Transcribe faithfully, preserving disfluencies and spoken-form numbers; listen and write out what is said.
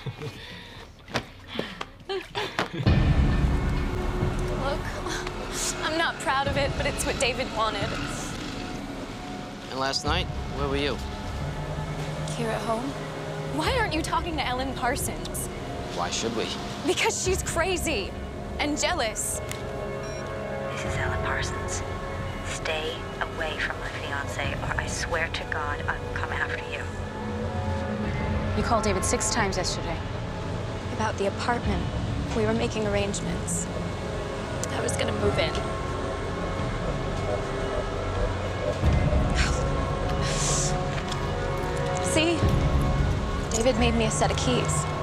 Look, I'm not proud of it, but it's what David wanted. And last night, where were you? Here at home? Why aren't you talking to Ellen Parsons? Why should we? Because she's crazy and jealous. This is Ellen Parsons. Stay away from my fiancé, or I swear to God I will come after you. You called David six times yesterday. About the apartment. We were making arrangements. I was gonna move in. See? David made me a set of keys.